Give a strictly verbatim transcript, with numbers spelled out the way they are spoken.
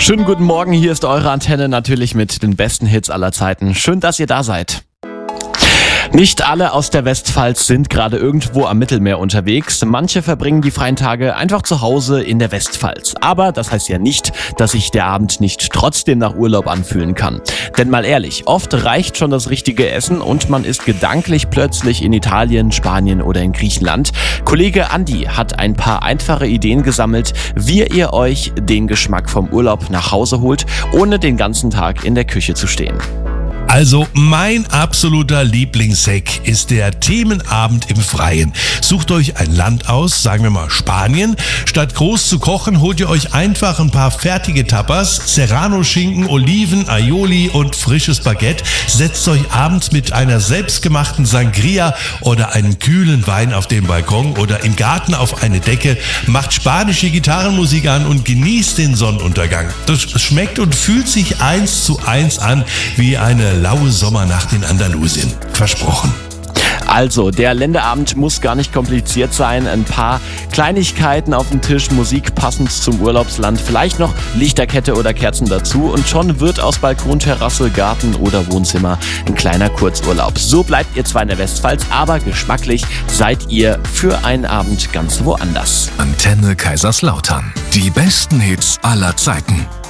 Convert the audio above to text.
Schönen guten Morgen, hier ist eure Antenne natürlich mit den besten Hits aller Zeiten. Schön, dass ihr da seid. Nicht alle aus der Westpfalz sind gerade irgendwo am Mittelmeer unterwegs. Manche verbringen die freien Tage einfach zu Hause in der Westpfalz. Aber das heißt ja nicht, dass sich der Abend nicht trotzdem nach Urlaub anfühlen kann. Denn mal ehrlich, oft reicht schon das richtige Essen und man ist gedanklich plötzlich in Italien, Spanien oder in Griechenland. Kollege Andi hat ein paar einfache Ideen gesammelt, wie ihr euch den Geschmack vom Urlaub nach Hause holt, ohne den ganzen Tag in der Küche zu stehen. Also mein absoluter Lieblingshack ist der Themenabend im Freien. Sucht euch ein Land aus, sagen wir mal Spanien. Statt groß zu kochen, holt ihr euch einfach ein paar fertige Tapas, Serrano-Schinken, Oliven, Aioli und frisches Baguette. Setzt euch abends mit einer selbstgemachten Sangria oder einem kühlen Wein auf den Balkon oder im Garten auf eine Decke, macht spanische Gitarrenmusik an und genießt den Sonnenuntergang. Das schmeckt und fühlt sich eins zu eins an wie eine laue Sommernacht in Andalusien. Versprochen. Also, der Länderabend muss gar nicht kompliziert sein. Ein paar Kleinigkeiten auf dem Tisch, Musik passend zum Urlaubsland, vielleicht noch Lichterkette oder Kerzen dazu und schon wird aus Balkon, Terrasse, Garten oder Wohnzimmer ein kleiner Kurzurlaub. So bleibt ihr zwar in der Westpfalz, aber geschmacklich seid ihr für einen Abend ganz woanders. Antenne Kaiserslautern. Die besten Hits aller Zeiten.